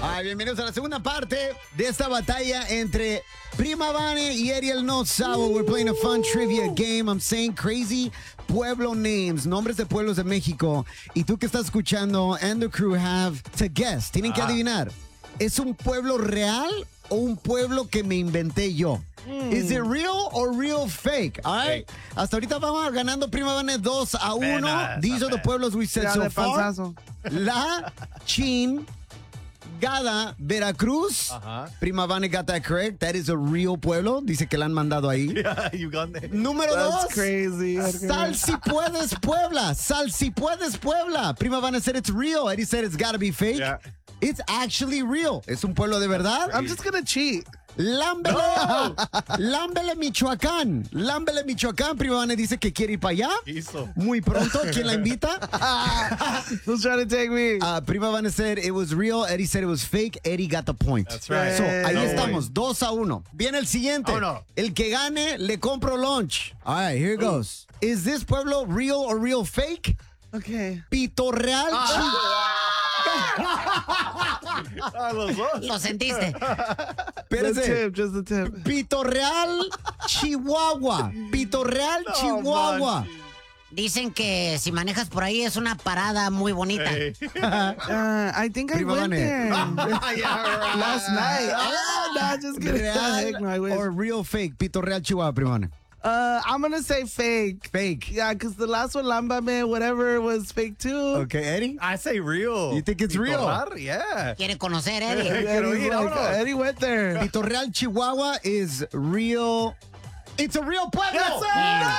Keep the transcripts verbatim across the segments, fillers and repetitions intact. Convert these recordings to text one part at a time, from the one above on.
Ay, bienvenidos a la segunda parte de esta batalla entre Prima Vane y Ariel No Sabo. We're playing a fun trivia game. I'm saying crazy pueblo names, nombres de pueblos de México. Y tú que estás escuchando and the crew have to guess. Tienen que Ah. adivinar. ¿Es un pueblo real o un pueblo que me inventé yo? Mm. Is it real or real fake? All right. Fake. Hasta ahorita vamos ganando Prima Vane dos a uno. Pena, These are the pena. pueblos we said Ya so de far. panzazo. La Chin Gada, Veracruz. Ajá. Prima Vane got that correct. That is a real pueblo. Dice que la han mandado ahí. Yeah, you got it. Número That's dos. crazy. Sal si puedes Puebla. Sal si puedes Puebla. Prima Vane said it's real. Eddie said it's gotta be fake. Yeah. It's actually real. Es un pueblo de verdad. I'm just gonna cheat. Lámbele. Lámbele, Michoacán. Lámbele, Michoacán. Prima Vane dice que quiere ir para allá. Hizo. Muy pronto. ¿Quién la invita? Who's trying to take me? Uh, Prima Vane said it was real. Eddie said it was fake. Eddie got the point. That's right. So, ahí No estamos, dos a uno. Viene el siguiente. Oh, no. El que gane, le compro lunch. All right, here it goes. Is this pueblo real or real fake? Okay. Pito Real. Ah, los dos. Lo sentiste. The Espérese. tip, just the tip. Pito Real, Chihuahua. Pito Real, No Chihuahua. manches. Dicen que si manejas por ahí es una parada muy bonita. Hey. Uh, I think I Prima went Vane. there Yeah, right. last night. Oh, no, just kidding. Heck no, I Real wish. or real fake? Pito Real, Chihuahua, Prima Vane. Uh, I'm gonna say fake. Fake. Yeah, because the last one, Lambame, whatever, was fake too. Okay, Eddie? I say real. You think it's Pito real? Rar? Yeah. Quiere conocer, Eddie. Quiero Eddie's ir, like, vámonos. Eddie went there. Pito Real, Chihuahua is real. It's a real pueblo. Yes, sir. Yeah.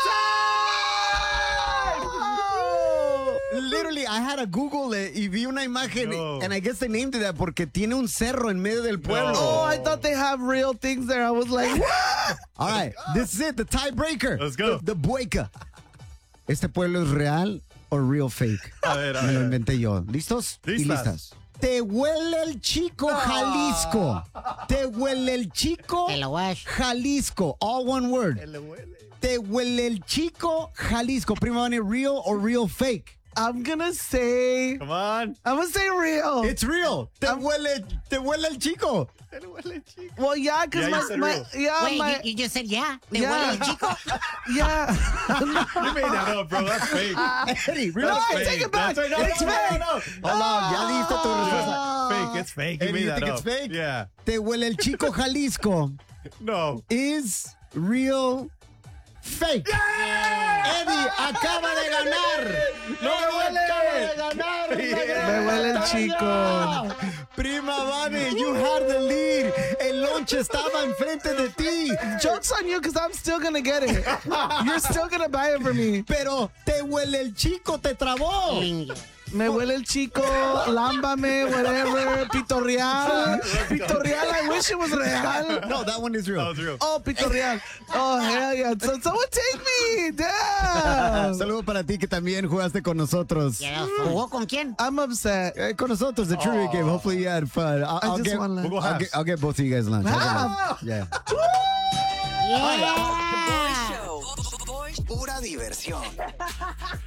Literally, I had to Google it y vi una imagen, No. and I guess they named it that porque tiene un cerro en medio del pueblo. Oh, I thought they have real things there. I was like, what? All right, this is it, the tiebreaker. Let's go. The, the bueca. ¿Este pueblo es real o real fake? A ver, a Me lo ver. inventé yo. ¿Listos? Y Listas. listas. Te huele el chico Jalisco. Te huele el chico Te lo wash. Jalisco. All one word. Te huele el chico Jalisco. Prima Vane, real or real fake? I'm gonna say, Come on. I'm gonna say real. It's real. Te huele, te huele el chico. well, yeah, because Yeah, you my, said my real. yeah, Wait, my, you, you just said yeah. ¿Te Yeah. huele el chico? yeah. You made that up, bro. That's fake. Eddie, real No, or I fake? take it back. That's right. No, It's no, no, fake. no, no. Hold on, ya listo tu respuesta. Fake. It's fake. You Eddie, made you that think up. it's fake? Yeah. Te huele el chico Jalisco No. is real fake. Eddie acaba de ganar. No me huele. Acaba de ganar. Me huele el chico. Prima Vane, you had the lead. El lonche estaba enfrente de ti. Joke's on you because I'm still gonna get it. You're still gonna buy it for me. Pero te huele el chico, te trabó. Niño. Me huele el chico, lámbame, whatever, Pito Real. Pito Real, I wish it was real. No, that one is real. That was real. Oh, Pito Real. Oh, hell yeah. So, someone take me. Damn. Saludo para ti que también jugaste con nosotros. Ya, ¿Jugó con quién? I'm upset. Eh, con nosotros, the trivia game. Hopefully you had fun. I'll, I I'll just get, want We'll go to. I'll halves. get, I'll get both of you guys lunch. I'll get lunch. Yeah. Yeah. Pura diversión.